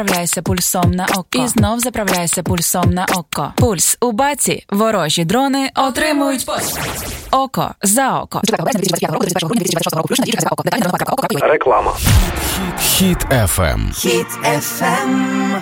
Заправляйся пульсом на око. І знов заправляйся пульсом на око. Пульс у баці. Ворожі дрони отримують око за око. Реклама. Хіт FM. Хіт FM.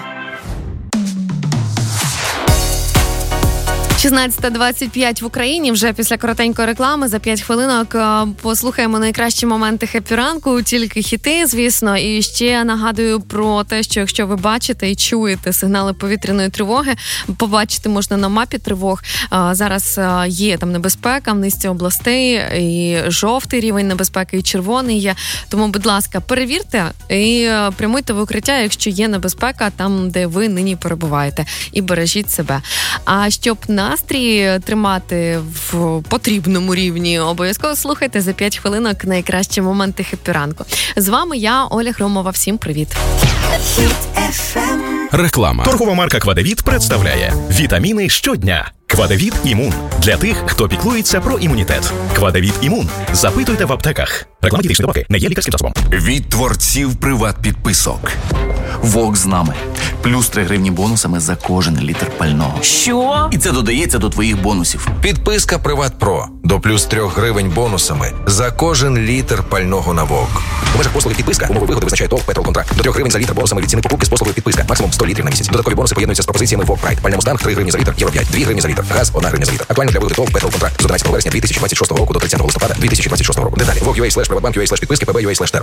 16:25 в Україні. Вже після коротенької реклами за 5 хвилинок послухаємо найкращі моменти хеппі-ранку, тільки хіти, звісно. І ще нагадую про те, що якщо ви бачите і чуєте сигнали повітряної тривоги, побачити можна на мапі тривог. Зараз є там небезпека в низці областей, і жовтий рівень небезпеки, і червоний є. Тому, будь ласка, перевірте і прямуйте в укриття, якщо є небезпека там, де ви нині перебуваєте. І бережіть себе. А щоб настрій тримати в потрібному рівні, обов'язково слухайте за 5 хвилинок найкращі моменти хеппі-ранку. З вами я, Оля Громова. Всім привіт. Реклама. Торгова марка «Квадевіт» представляє вітаміни щодня. «Квадевіт Імун» для тих, хто піклується про імунітет. «Квадевіт Імун». Запитуйте в аптеках. Реклама дієтичної добавки не є лікарським засобом. Від творців приват-підписок. Вок з нами. Плюс 3 гривні бонусами за кожен літр пального. Що? І це додається до твоїх бонусів. Підписка «Приват Про» до плюс 3 гривень бонусами за кожен літр пального на ВОК. У межах послуги підписка умови вигоди визначає ТОВ «Петролконтракт». До 3 гривень за літр бонусами від ціни покупки з послугою підписка. Максимум 100 літрів на місяць. Додаткові бонуси поєднуються з пропозиціями ВОК Прайд. Пальне Мустанг 3 гривні за літр, Євро 5, 2 гривні за літр. Газ 1 гривня за літр. Актуально для вигоди ТОВ «Петролконтракт» з 11 вересня 2026 року до 30 листопада 2026 року. Деталі. ВОК.UA/Приватбанк.UA/підписки ПБ.UA/терм.